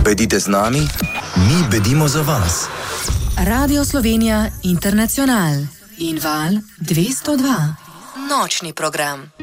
bedite z nami, mi bedimo za vas. Radio Slovenija Internacional in Val 202. Nočni program.